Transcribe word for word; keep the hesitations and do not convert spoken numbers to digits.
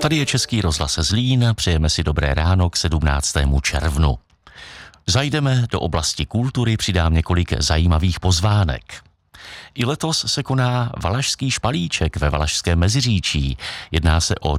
Tady je Český rozhlas Zlín, přejeme si dobré ráno k sedmnáctému červnu. Zajdeme do oblasti kultury, přidám několik zajímavých pozvánek. I letos se koná Valašský špalíček ve Valašském Meziříčí. Jedná se o